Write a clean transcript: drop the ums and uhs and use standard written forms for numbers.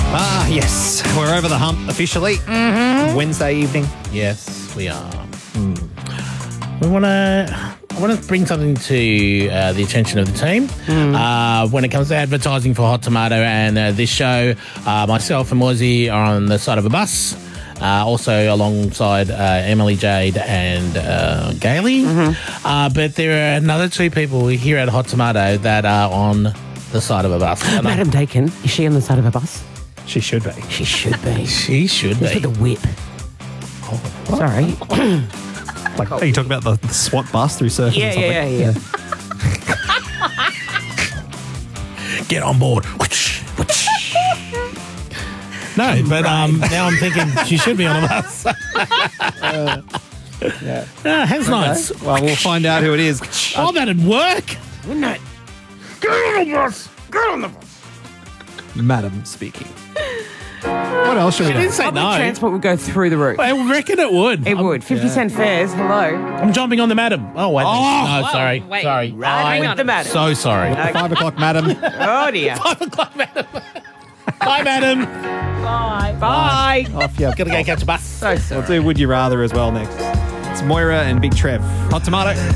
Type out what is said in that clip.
Yes, we're over the hump officially. Wednesday evening. Yes, we are. I want to bring something to the attention of the team. When it comes to advertising for Hot Tomato and this show, myself and Moisey are on the side of a bus, also alongside Emily Jade and Gailey. But there are another two people here at Hot Tomato that are on the side of a bus. Madam Dakin, is she on the side of a bus? She should be. She should be. She should Just be. with the whip. Sorry. Like, are you talking about the SWAT bus through surfing or something? Yeah. Get on board. No, but now I'm thinking she should be on a bus. Has nights. Well, we'll find out who it is. Oh, that'd work. Wouldn't it? Get on the bus. Get on the bus. Madam speaking. What else should we I didn't do? say Public no. transport would go through the roof. I reckon it would. It would. 50-cent fares. Hello. I'm jumping on the madam. Oh, wait. No, sorry. wait. Sorry. Right with the madam. So sorry. 5 o'clock, madam. Oh, dear. 5 o'clock, madam. Bye, madam. Bye. Off you. Gotta go catch a bus. So sorry. We'll do Would You Rather as well next. It's Moira and Big Trev. Hot Tomato.